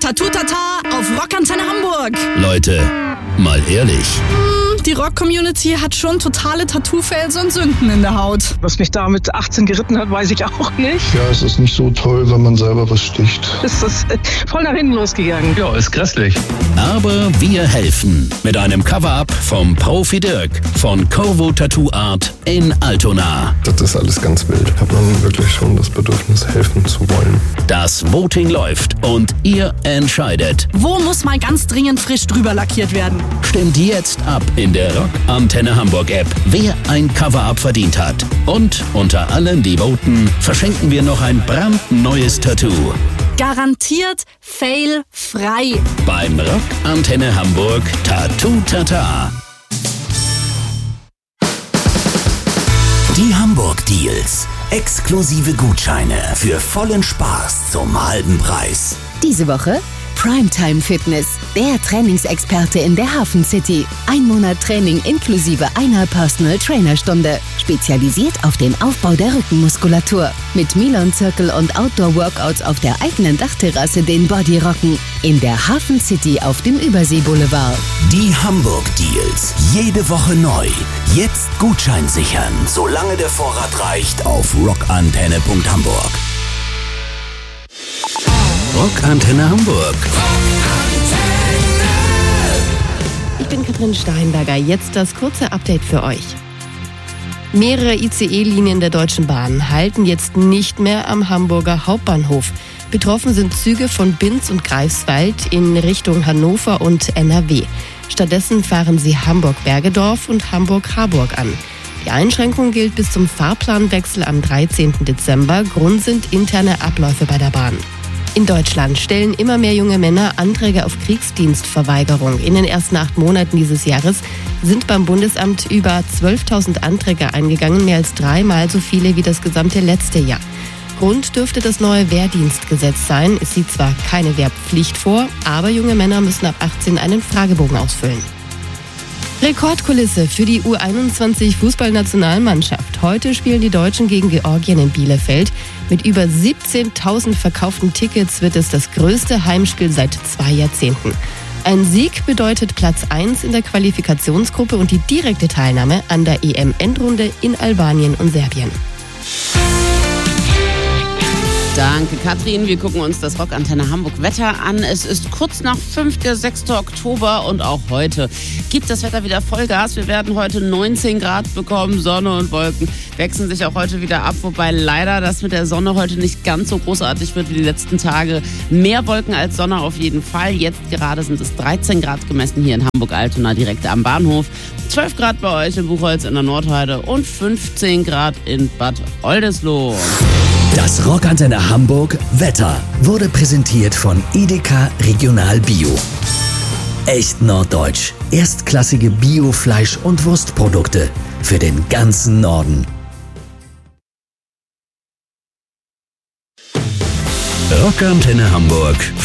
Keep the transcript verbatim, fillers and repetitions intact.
Tattoo-Tata auf Rockantenne Hamburg. Leute, mal ehrlich. Hm, die Rock-Community hat schon totale Tattoo-Fails und Sünden in der Haut. Was mich da mit achtzehn geritten hat, weiß ich auch nicht. Ja, es ist nicht so toll, wenn man selber was sticht. Ist das äh, voll nach hinten losgegangen. Ja, ist grässlich. Aber wir helfen mit einem Cover-Up vom Profi Dirk von Corvo Tattoo Art in Altona. Das ist alles ganz wild. Hat man wirklich schon das Bedürfnis, helfen zu wollen. Das Voting läuft und ihr entscheidet. Wo muss mal ganz dringend frisch drüber lackiert werden? Stimmt jetzt ab in der Rockantenne Hamburg App, wer ein Cover-Up verdient hat. Und unter allen, die voten, verschenken wir noch ein brandneues Tattoo. Garantiert failfrei. Beim Rockantenne Hamburg Tattoo Tata. Die Hamburg Deals. Exklusive Gutscheine für vollen Spaß zum halben Preis. Diese Woche Primetime Fitness, der Trainingsexperte in der Hafen City. Ein Monat Training inklusive einer Personal Trainer Stunde. Spezialisiert auf den Aufbau der Rückenmuskulatur. Mit Milan Circle und Outdoor Workouts auf der eigenen Dachterrasse den Body rocken. In der Hafen City auf dem Überseeboulevard. Die Hamburg Deals. Jede Woche neu. Jetzt Gutschein sichern, solange der Vorrat reicht, auf rockantenne punkt hamburg. Rockantenne Hamburg. Ich bin Katrin Steinberger. Jetzt das kurze Update für euch. Mehrere I C E-Linien der Deutschen Bahn halten jetzt nicht mehr am Hamburger Hauptbahnhof. Betroffen sind Züge von Binz und Greifswald in Richtung Hannover und N R W. Stattdessen fahren sie Hamburg-Bergedorf und Hamburg-Harburg an. Die Einschränkung gilt bis zum Fahrplanwechsel am dreizehnten Dezember. Grund sind interne Abläufe bei der Bahn. In Deutschland stellen immer mehr junge Männer Anträge auf Kriegsdienstverweigerung. In den ersten acht Monaten dieses Jahres sind beim Bundesamt über zwölftausend Anträge eingegangen, mehr als dreimal so viele wie das gesamte letzte Jahr. Grund dürfte das neue Wehrdienstgesetz sein. Es sieht zwar keine Wehrpflicht vor, aber junge Männer müssen ab achtzehn einen Fragebogen ausfüllen. Rekordkulisse für die U einundzwanzig Fußballnationalmannschaft. Heute spielen die Deutschen gegen Georgien in Bielefeld. Mit über siebzehntausend verkauften Tickets wird es das größte Heimspiel seit zwei Jahrzehnten. Ein Sieg bedeutet Platz eins in der Qualifikationsgruppe und die direkte Teilnahme an der E M-Endrunde in Albanien und Serbien. Danke, Katrin. Wir gucken uns das Rockantenne Hamburg Wetter an. Es ist kurz nach fünf, der sechste Oktober und auch heute gibt das Wetter wieder Vollgas. Wir werden heute neunzehn Grad bekommen. Sonne und Wolken wechseln sich auch heute wieder ab, wobei leider das mit der Sonne heute nicht ganz so großartig wird wie die letzten Tage. Mehr Wolken als Sonne auf jeden Fall. Jetzt gerade sind es dreizehn Grad gemessen hier in Hamburg-Altona direkt am Bahnhof. zwölf Grad bei euch in Buchholz in der Nordheide und fünfzehn Grad in Bad Oldesloe. Das Rockantenne Hamburg Wetter wurde präsentiert von Edeka Regional Bio. Echt norddeutsch. Erstklassige Bio-Fleisch- und Wurstprodukte für den ganzen Norden. Rockantenne Hamburg.